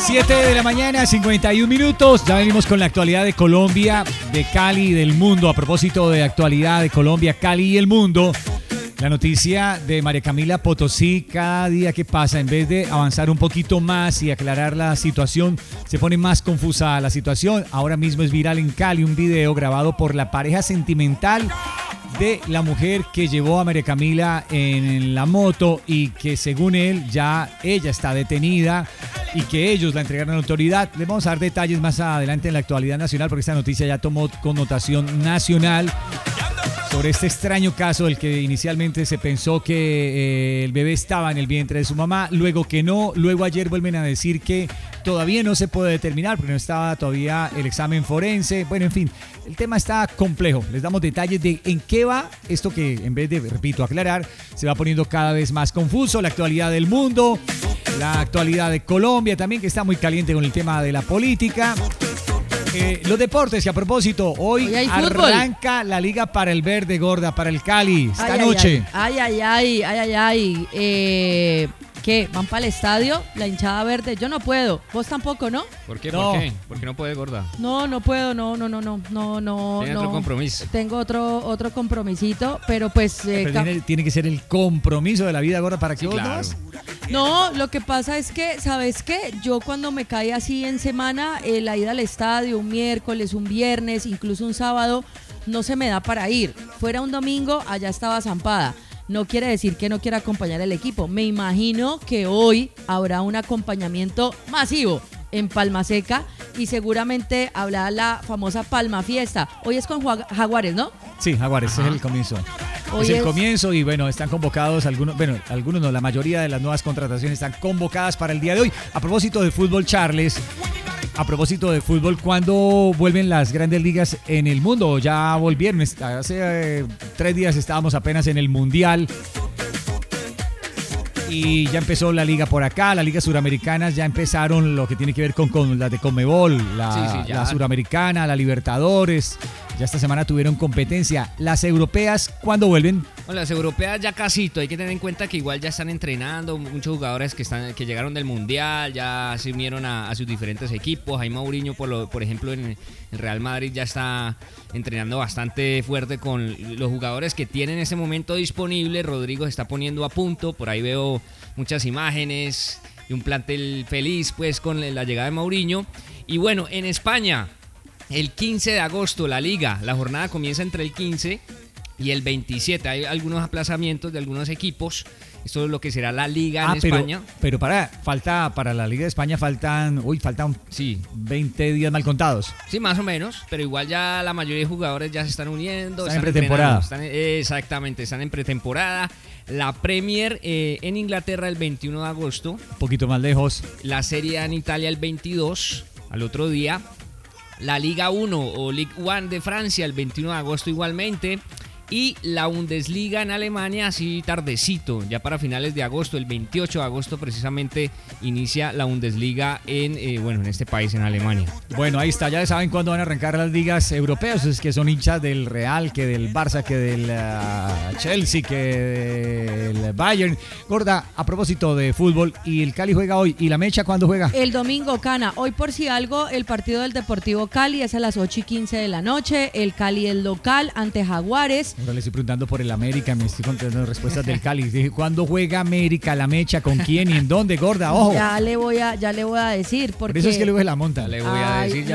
7 de la mañana, 51 minutos. Ya venimos con la actualidad de Colombia, de Cali y del mundo. A propósito de actualidad de Colombia, Cali y el mundo, la noticia de María Camila Potosí, cada día que pasa, en vez de avanzar un poquito más y aclarar la situación, se pone más confusa la situación. Ahora mismo es viral en Cali un video grabado por la pareja sentimental de la mujer que llevó a María Camila en la moto y que según él ya ella está detenida y que ellos la entregaron a la autoridad. Les vamos a dar detalles más adelante en la actualidad nacional porque esta noticia ya tomó connotación nacional sobre este extraño caso del que inicialmente se pensó que el bebé estaba en el vientre de su mamá, luego que no, luego ayer vuelven a decir que todavía no se puede determinar porque no estaba todavía el examen forense. Bueno, en fin, el tema está complejo. Les damos detalles de en qué va esto que en vez de, repito, aclarar, se va poniendo cada vez más confuso. La actualidad del mundo, la actualidad de Colombia también, que está muy caliente con el tema de la política. Los deportes, que a propósito, hoy arranca la Liga para el Verde, gorda, para el Cali, esta noche. ¿Qué? ¿Van para el estadio? La hinchada verde. Yo no puedo. Vos tampoco, ¿no? ¿Por qué? No. ¿Por qué? ¿Por qué no puede, gorda? No puedo, no. ¿Tiene otro compromiso? Tengo otro compromisito, pero pues... Pero tiene que ser el compromiso de la vida, gorda, para que vos claro. No, lo que pasa es que, ¿sabes qué? Yo cuando me cae así en semana, la ida al estadio, un miércoles, un viernes, incluso un sábado, no se me da para ir. Fuera un domingo, allá estaba zampada. No quiere decir que no quiera acompañar al equipo. Me imagino que hoy habrá un acompañamiento masivo en Palma Seca y seguramente habrá la famosa Palma Fiesta. Hoy es con Jaguares, ¿no? Sí, Jaguares, ese es el comienzo. Hoy es el comienzo y bueno, están convocados algunos no, la mayoría de las nuevas contrataciones están convocadas para el día de hoy. A propósito de fútbol, Charles, a propósito de fútbol, ¿cuándo vuelven las grandes ligas en el mundo? Ya volvieron, hace 3 días estábamos apenas en el Mundial. Y ya empezó la liga por acá, las ligas suramericanas ya empezaron lo que tiene que ver con las de Conmebol, la suramericana, la Libertadores. Ya esta semana tuvieron competencia. Las europeas, ¿cuándo vuelven? Bueno, las europeas ya casito. Hay que tener en cuenta que igual ya están entrenando. Muchos jugadores que llegaron del Mundial ya se unieron a sus diferentes equipos. Jaime Mourinho, por ejemplo, en el Real Madrid ya está entrenando bastante fuerte con los jugadores que tiene en ese momento disponible. Rodrigo se está poniendo a punto. Por ahí veo muchas imágenes de un plantel feliz pues con la llegada de Mourinho. Y bueno, en España, el 15 de agosto, la liga, la jornada comienza entre el 15 y el 27. Hay algunos aplazamientos de algunos equipos. Esto es lo que será la liga en España. Pero para la Liga de España faltan 20 días mal contados. Sí, más o menos, pero igual ya la mayoría de jugadores ya se están uniendo. Están en pretemporada. Exactamente, están en pretemporada. La Premier en Inglaterra el 21 de agosto. Un poquito más lejos. La Serie A en Italia el 22, al otro día. La Liga 1 o Ligue 1 de Francia el 21 de agosto igualmente. Y la Bundesliga en Alemania así tardecito, ya para finales de agosto, el 28 de agosto precisamente inicia la Bundesliga en este país, en Alemania. Bueno, ahí está, ya saben cuándo van a arrancar las ligas europeas, es que son hinchas del Real, que del Barça, que del Chelsea, que del Bayern. Gorda, a propósito de fútbol, y el Cali juega hoy, ¿y la Mecha cuándo juega? El domingo, Cana. Hoy por si algo, el partido del Deportivo Cali es a las 8:15 de la noche, el Cali es local ante Jaguares. Ahora le estoy preguntando por el América, me estoy contando respuestas del Cali. Dije, ¿cuándo juega América, la Mecha, con quién y en dónde, gorda? Ojo. Ya le voy a decir. Porque... Por eso es que luego se la monta. Le voy a decir,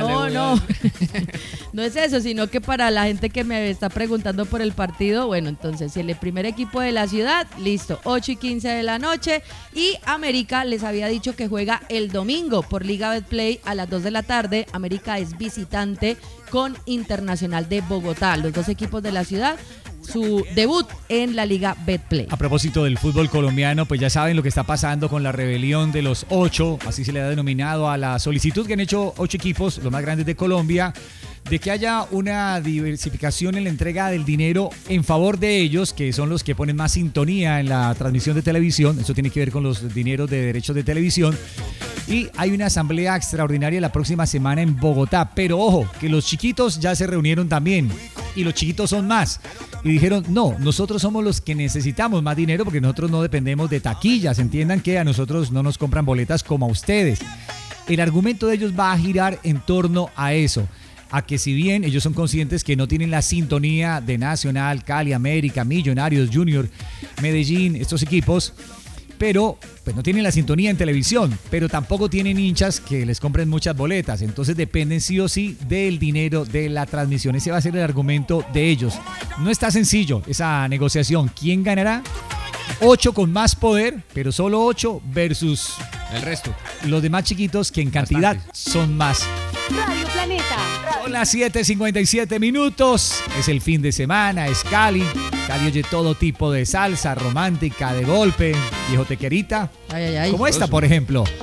No es eso, sino que para la gente que me está preguntando por el partido, bueno, entonces, el primer equipo de la ciudad, listo, 8:15 de la noche. Y América les había dicho que juega el domingo por Liga Betplay a las 2 de la tarde. América es visitante con Internacional de Bogotá, los dos equipos de la ciudad, su debut en la Liga Betplay. A propósito del fútbol colombiano, pues ya saben lo que está pasando con la rebelión de los 8, así se le ha denominado a la solicitud que han hecho 8 equipos, los más grandes de Colombia, de que haya una diversificación en la entrega del dinero en favor de ellos, que son los que ponen más sintonía en la transmisión de televisión. Eso tiene que ver con los dineros de derechos de televisión. Y hay una asamblea extraordinaria la próxima semana en Bogotá. Pero ojo, que los chiquitos ya se reunieron también. Y los chiquitos son más. Y dijeron, no, nosotros somos los que necesitamos más dinero porque nosotros no dependemos de taquillas. Entiendan que a nosotros no nos compran boletas como a ustedes. el argumento de ellos va a girar en torno a eso. A que si bien ellos son conscientes que no tienen la sintonía de Nacional, Cali, América, Millonarios, Junior, Medellín, estos equipos, pero pues no tienen la sintonía en televisión, pero tampoco tienen hinchas que les compren muchas boletas, entonces dependen sí o sí del dinero de la transmisión. Ese va a ser el argumento de ellos. No está sencillo esa negociación. ¿Quién ganará? 8 con más poder, pero solo 8 versus el resto. Los demás chiquitos que en cantidad son más. Radio Planeta. Son las 7:57 minutos. Es el fin de semana, es Cali. Cali oye todo tipo de salsa romántica, de golpe, viejo tequerita. Ay, ay, ay. Como esta, por ejemplo.